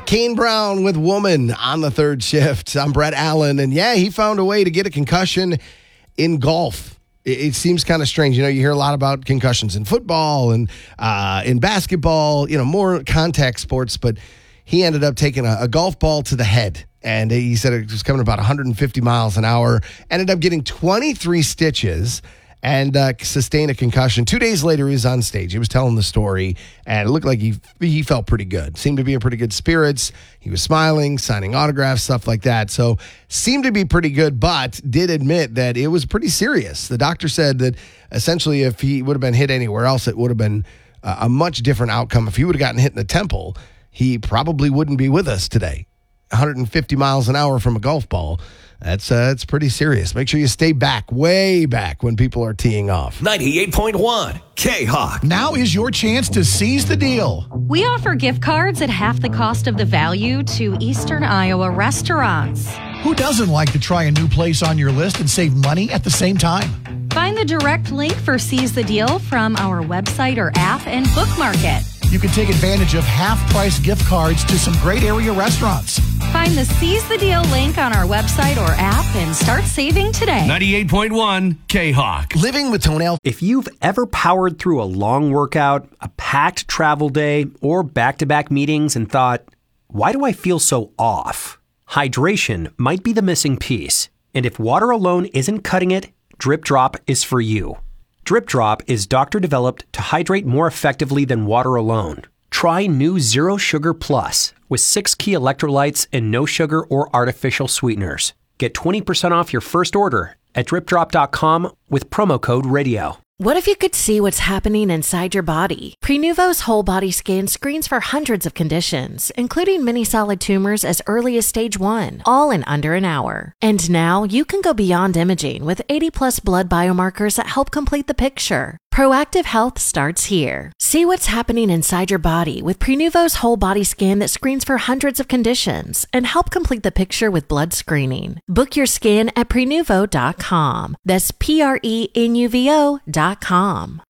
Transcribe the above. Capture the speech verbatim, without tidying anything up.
Kane Brown with Woman on the third shift. I'm Brett Allen, and yeah, he found a way to get a concussion in golf. It, it seems kind of strange. You know, you hear a lot about concussions in football and uh, in basketball, you know, more contact sports, but he ended up taking a, a golf ball to the head, and he said it was coming about one hundred fifty miles an hour, ended up getting twenty-three stitches, and uh, sustained a concussion. Two days later, he was on stage. He was telling the story, and it looked like he he felt pretty good. Seemed to be in pretty good spirits. He was smiling, signing autographs, stuff like that. So seemed to be pretty good, but did admit that it was pretty serious. The doctor said that essentially if he would have been hit anywhere else, it would have been uh, a much different outcome. If he would have gotten hit in the temple, he probably wouldn't be with us today. one hundred fifty miles an hour from a golf ball. That's uh, that's pretty serious. Make sure you stay back, way back when people are teeing off. ninety-eight point one K-Hawk. Now is your chance to seize the deal. We offer gift cards at half the cost of the value to Eastern Iowa restaurants. Who doesn't like to try a new place on your list and save money at the same time? Find the direct link for Seize the Deal from our website or app and bookmark it. You can take advantage of half-price gift cards to some great area restaurants. Find the Seize the Deal link on our website or app and start saving today. ninety-eight point one K-Hawk. Living with toenail. If you've ever powered through a long workout, a packed travel day, or back-to-back meetings and thought, why do I feel so off? Hydration might be the missing piece. And if water alone isn't cutting it, Drip Drop is for you. Drip Drop is doctor-developed to hydrate more effectively than water alone. Try new Zero Sugar Plus with six key electrolytes and no sugar or artificial sweeteners. Get twenty percent off your first order at drip drop dot com with promo code radio. What if you could see what's happening inside your body? Prenuvo's whole body scan screens for hundreds of conditions, including many solid tumors as early as stage one, all in under an hour. And now you can go beyond imaging with eighty plus blood biomarkers that help complete the picture. Proactive health starts here. See what's happening inside your body with Prenuvo's whole body scan that screens for hundreds of conditions and help complete the picture with blood screening. Book your scan at prenuvo dot com. That's P R E N U V O dot com.